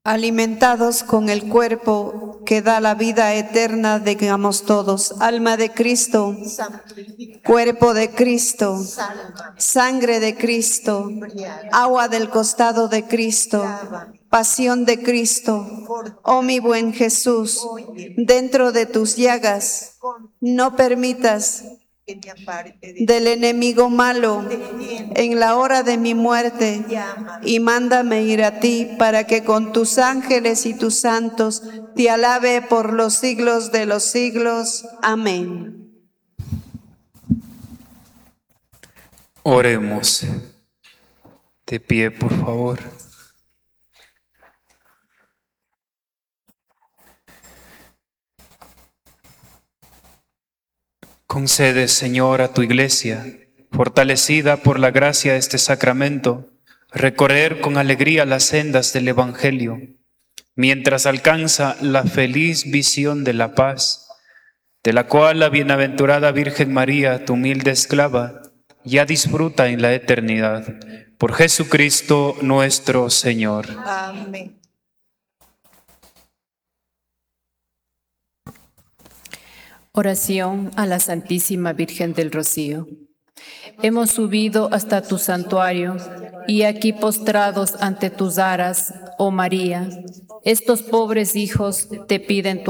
Alimentados con el cuerpo que da la vida eterna, digamos todos: alma de Cristo, cuerpo de Cristo, sangre de Cristo, agua del costado de Cristo, pasión de Cristo. Oh mi buen Jesús, dentro de tus llagas no permitas del enemigo malo en la hora de mi muerte, y mándame ir a ti para que con tus ángeles y tus santos te alabe por los siglos de los siglos. Amén. Oremos. De pie, por favor. Concede, Señor, a tu Iglesia, fortalecida por la gracia de este sacramento, recorrer con alegría las sendas del Evangelio, mientras alcanza la feliz visión de la paz, de la cual la bienaventurada Virgen María, tu humilde esclava, ya disfruta en la eternidad. Por Jesucristo nuestro Señor. Amén. Oración a la Santísima Virgen del Rocío. Hemos subido hasta tu santuario y aquí postrados ante tus aras, oh María, estos pobres hijos te piden tu